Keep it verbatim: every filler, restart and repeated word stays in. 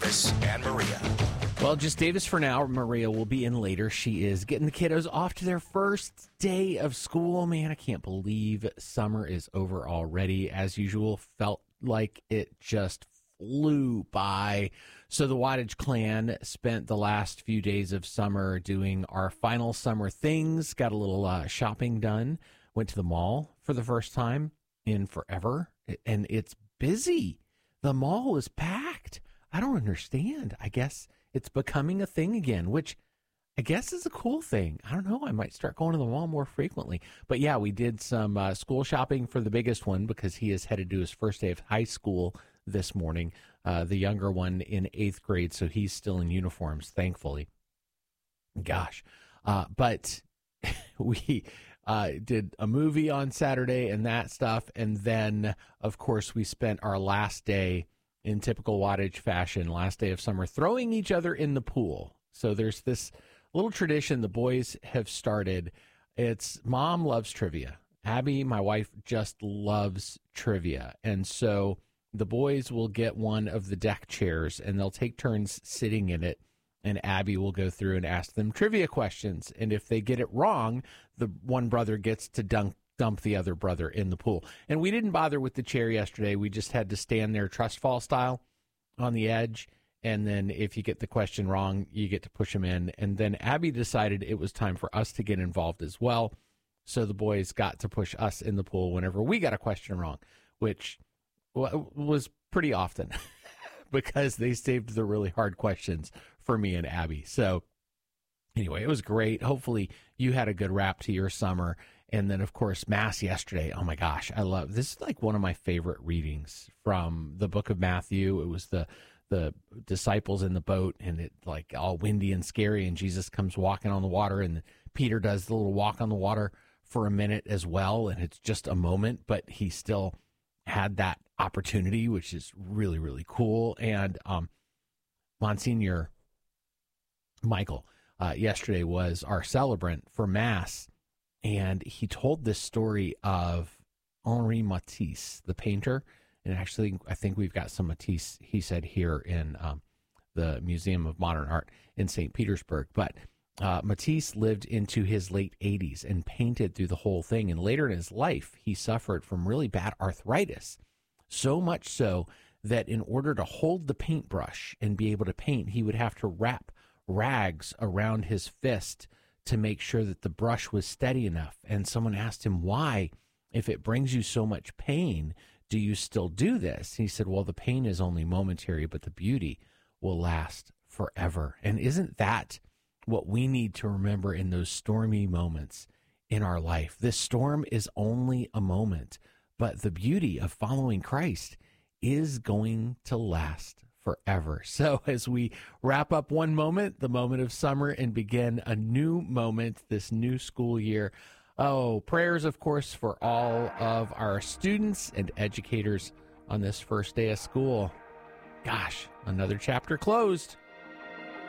Davis and Maria. Well, just Davis for now. Maria will be in later. She is getting the kiddos off to their first day of school. Man, I can't believe summer is over already. As usual, felt like it just flew by. So the Wattage clan spent the last few days of summer doing our final summer things. Got a little uh, shopping done. Went to the mall for the first time in forever. And it's busy. The mall is packed. I don't understand. I guess it's becoming a thing again, which I guess is a cool thing. I don't know. I might start going to the mall more frequently. But yeah, we did some uh, school shopping for the biggest one because he is headed to his first day of high school this morning. Uh, the younger one in eighth grade, so he's still in uniforms, thankfully. Gosh. Uh, but we uh, did a movie on Saturday and that stuff. And then, of course, we spent our last day in typical Wattage fashion, last day of summer, throwing each other in the pool. So there's this little tradition the boys have started. It's Mom loves trivia. Abby, my wife, just loves trivia. And so the boys will get one of the deck chairs and they'll take turns sitting in it. And Abby will go through and ask them trivia questions. And if they get it wrong, the one brother gets to dunk dump the other brother in the pool. And we didn't bother with the chair yesterday. We just had to stand there trust fall style on the edge. And then if you get the question wrong, you get to push them in. And then Abby decided it was time for us to get involved as well. So the boys got to push us in the pool whenever we got a question wrong, which was pretty often because they saved the really hard questions for me and Abby. So anyway, it was great. Hopefully you had a good wrap to your summer. And then, of course, Mass yesterday. Oh, my gosh. I love this. Is like one of my favorite readings from the book of Matthew. It was the the disciples in the boat, and it like all windy and scary. And Jesus comes walking on the water, and Peter does the little walk on the water for a minute as well. And it's just a moment, but he still had that opportunity, which is really, really cool. And um, Monsignor Michael uh, yesterday was our celebrant for Mass. And he told this story of Henri Matisse, the painter. And actually, I think we've got some Matisse, he said, here in um, the Museum of Modern Art in Saint Petersburg. But uh, Matisse lived into his late eighties and painted through the whole thing. And later in his life, he suffered from really bad arthritis. So much so that in order to hold the paintbrush and be able to paint, he would have to wrap rags around his fist to make sure that the brush was steady enough. And someone asked him why, if it brings you so much pain, do you still do this? He said, well, the pain is only momentary, but the beauty will last forever. And isn't that what we need to remember in those stormy moments in our life? This storm is only a moment, but the beauty of following Christ is going to last forever. So as we wrap up one moment, the moment of summer, and begin a new moment, this new school year, oh, prayers, of course, for all of our students and educators on this first day of school. Gosh, another chapter closed.